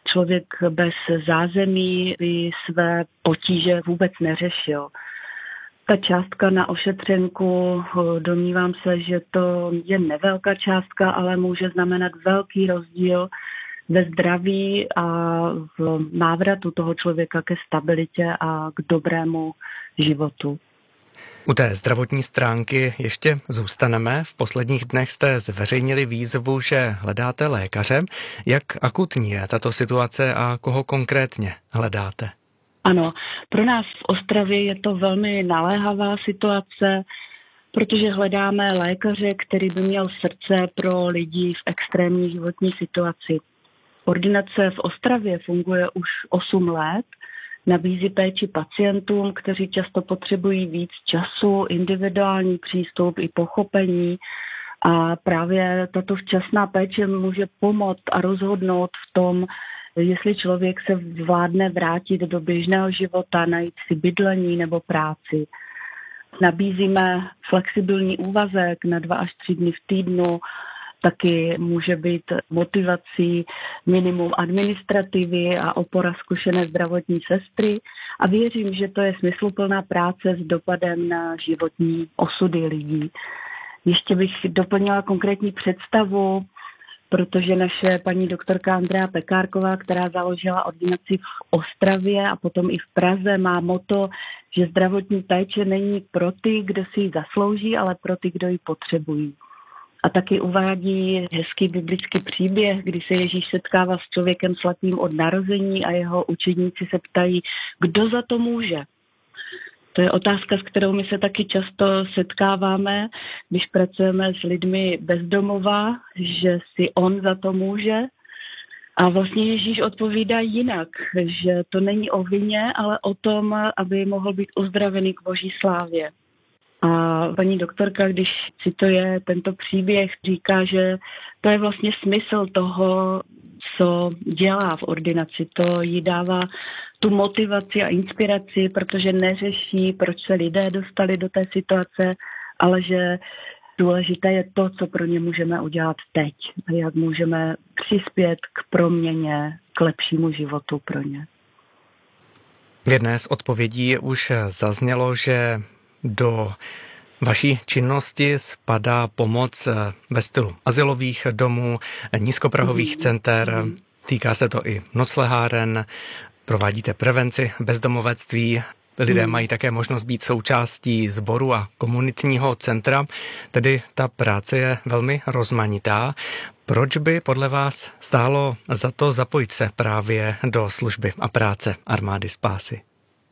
člověk bez zázemí by své potíže vůbec neřešil. Ta částka na ošetřenku, domnívám se, že to je nevelká částka, ale může znamenat velký rozdíl ve zdraví a v návratu toho člověka ke stabilitě a k dobrému životu. U té zdravotní stránky ještě zůstaneme. V posledních dnech jste zveřejnili výzvu, že hledáte lékaře. Jak akutní je tato situace a koho konkrétně hledáte? Ano, pro nás v Ostravě je to velmi naléhavá situace, protože hledáme lékaře, který by měl srdce pro lidi v extrémní životní situaci. Ordinace v Ostravě funguje už 8 let, nabízí péči pacientům, kteří často potřebují víc času, individuální přístup i pochopení a právě tato včasná péče může pomoct a rozhodnout v tom, jestli člověk se zvládne vrátit do běžného života, najít si bydlení nebo práci. Nabízíme flexibilní úvazek na 2 až 3 dny v týdnu, taky může být motivací minimum administrativy a opora zkušené zdravotní sestry a věřím, že to je smysluplná práce s dopadem na životní osudy lidí. Ještě bych doplnila konkrétní představu, protože naše paní doktorka Andrea Pekárková, která založila ordinaci v Ostravě a potom i v Praze, má motto, že zdravotní péče není pro ty, kdo si ji zaslouží, ale pro ty, kdo ji potřebují. A taky uvádí hezký biblický příběh, kdy se Ježíš setkává s člověkem slepým od narození a jeho učedníci se ptají, kdo za to může. To je otázka, s kterou my se taky často setkáváme, když pracujeme s lidmi bezdomova, že si on za to může. A vlastně Ježíš odpovídá jinak, že to není o vině, ale o tom, aby mohl být uzdravený k Boží slávě. A paní doktorka, když cituje tento příběh, říká, že to je vlastně smysl toho, co dělá v ordinaci. To jí dává tu motivaci a inspiraci, protože neřeší, proč se lidé dostali do té situace, ale že důležité je to, co pro ně můžeme udělat teď a jak můžeme přispět k proměně, k lepšímu životu pro ně. V jedné z odpovědí už zaznělo, že do vaší činnosti spadá pomoc ve stylu azylových domů, nízkoprahových center, týká se to i nocleháren, provádíte prevenci bezdomovectví, lidé mají také možnost být součástí sboru a komunitního centra, tedy ta práce je velmi rozmanitá. Proč by podle vás stálo za to zapojit se právě do služby a práce Armády spásy?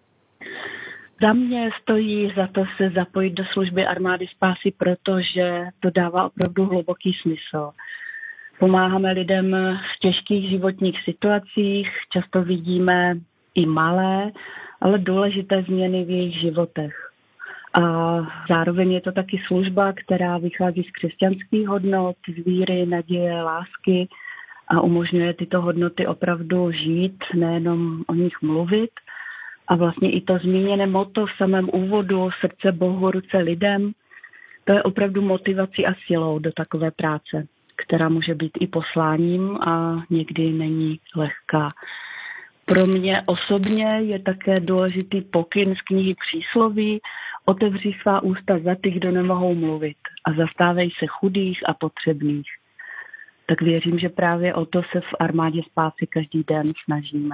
Za mě stojí za to se zapojit do služby Armády spásy, protože to dává opravdu hluboký smysl. Pomáháme lidem v těžkých životních situacích, často vidíme i malé, ale důležité změny v jejich životech. A zároveň je to taky služba, která vychází z křesťanských hodnot, z víry, naděje, lásky a umožňuje tyto hodnoty opravdu žít, nejenom o nich mluvit. A vlastně i to zmíněné motto v samém úvodu srdce Bohu, ruce lidem, to je opravdu motivací a silou do takové práce, která může být i posláním a někdy není lehká. Pro mě osobně je také důležitý pokyn z knihy Přísloví: otevři svá ústa za ty, kdo nemohou mluvit a zastávej se chudých a potřebných. Tak věřím, že právě o to se v Armádě spásy každý den snažíme.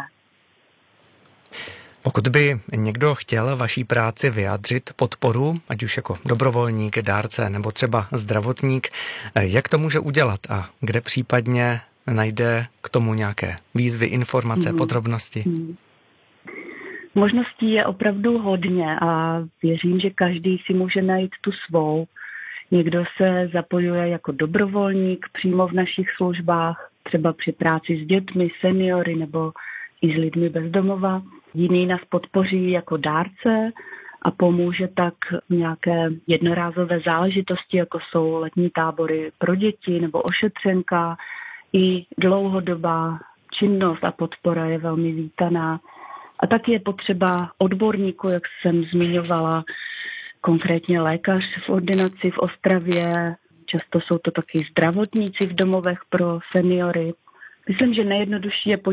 Pokud by někdo chtěl vaší práci vyjádřit podporu, ať už jako dobrovolník, dárce nebo třeba zdravotník, jak to může udělat a kde případně najde k tomu nějaké výzvy, informace, podrobnosti? Možností je opravdu hodně a věřím, že každý si může najít tu svou. Někdo se zapojuje jako dobrovolník přímo v našich službách, třeba při práci s dětmi, seniory nebo i s lidmi bezdomova. Jiný nás podpoří jako dárce a pomůže tak nějaké jednorázové záležitosti, jako jsou letní tábory pro děti nebo ošetřenka. I dlouhodobá činnost a podpora je velmi vítaná. A taky je potřeba odborníků, jak jsem zmiňovala, konkrétně lékař v ordinaci v Ostravě. Často jsou to taky zdravotníci v domovech pro seniory. Myslím, že nejjednodušší je